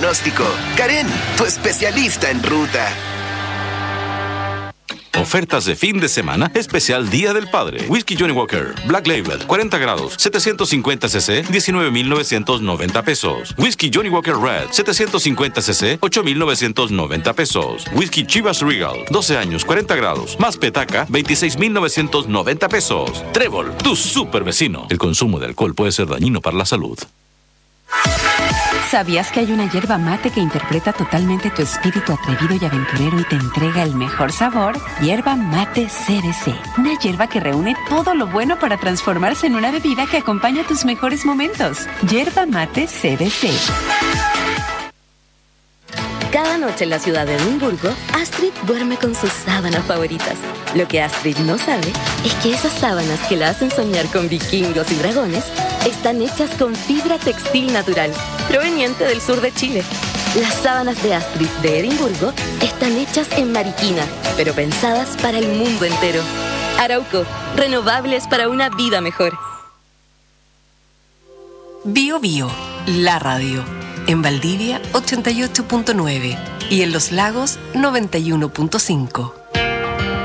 diagnóstico. Karen, tu especialista en ruta. Ofertas de fin de semana, especial Día del Padre. Whisky Johnny Walker, Black Label, 40 grados, 750 cc, 19,990 pesos. Whisky Johnny Walker Red, 750 cc, 8,990 pesos. Whisky Chivas Regal, 12 años, 40 grados, más petaca, 26,990 pesos. Trébol, tu super vecino. El consumo de alcohol puede ser dañino para la salud. ¿Sabías que hay una hierba mate que interpreta totalmente tu espíritu atrevido y aventurero y te entrega el mejor sabor? Hierba Mate CBC. Una hierba que reúne todo lo bueno para transformarse en una bebida que acompaña tus mejores momentos. Hierba Mate CBC. Cada noche en la ciudad de Edimburgo, Astrid duerme con sus sábanas favoritas. Lo que Astrid no sabe es que esas sábanas que la hacen soñar con vikingos y dragones están hechas con fibra textil natural, proveniente del sur de Chile. Las sábanas de Astrid de Edimburgo están hechas en Mariquina, pero pensadas para el mundo entero. Arauco, renovables para una vida mejor. Bio Bio, la radio. En Valdivia, 88.9 y en Los Lagos, 91.5.